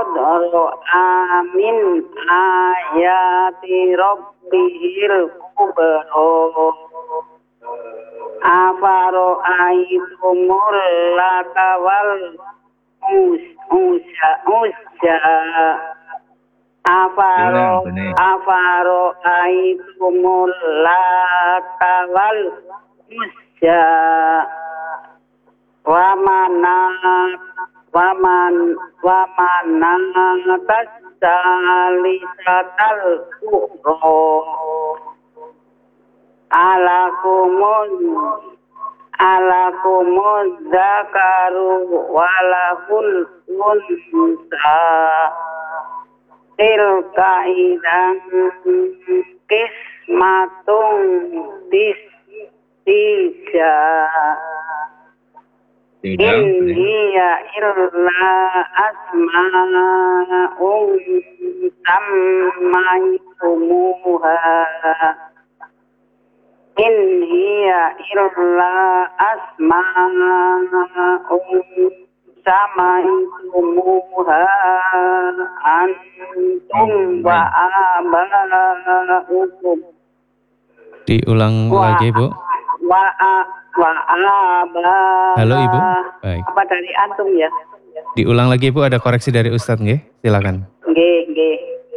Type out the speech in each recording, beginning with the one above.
amin ayati rabbihil kubra afaro aitumul lakawal usja afaro aitumul lakawal usja wamana tasalisatal kubro alakumun zakaru walahul unsa tilka idan kismatung tija in hiya illa asma'un sammaytumuha in hiya illa asma'un sammaytumuha antum wa aba'ukum. Diulang lagi, Bu. Halo, Ibu. Baik. Apa dari antum ya? Diulang lagi, Bu, ada koreksi dari Ustadz, nggih? Silakan. Nggih.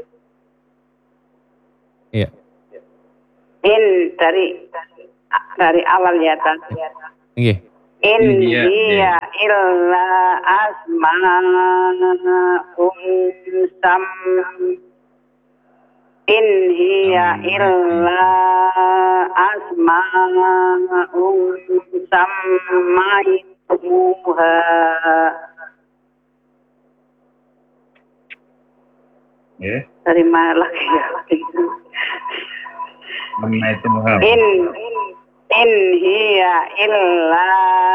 Iya. In dari awal ya, Tan. Nggih. In hiya illa asma'un in hiya illa asma'un sammaytumuha dari mana lagi ya? In hiya illa